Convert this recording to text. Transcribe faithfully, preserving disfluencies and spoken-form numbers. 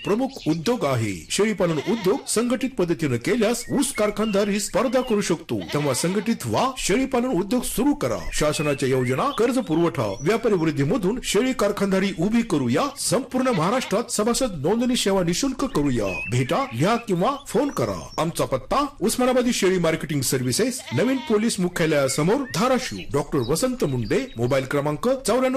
एक प्रमुख उद्योग आहे. शेळीपालन उद्योग संघटित पद्धतीने केल्यास ऊस कारखानदार स्पर्धा करू शकतो. तेव्हा संघटित व्हा, शेळीपालन उद्योग सुरू करा. शासनाच्या योजना, कर्ज पुरवठा, व्यापारी वृद्धी मधून शेळी कारखानदारी उभी करूया. संपूर्ण महाराष्ट्रात सभासद नोंदणी सेवा निशुल्क करूया. भेटा, लिहा किंवा फोन करा. आमचा पत्ता उस्मानाबादी शेळी मार्केटिंग सर्व्हिसेस, नवीन पोलीस मुख्यालयासमोर, धाराशिव. डॉक्टर वसंत मुंडे. मोबाईल क्रमांक चौऱ्याण्णव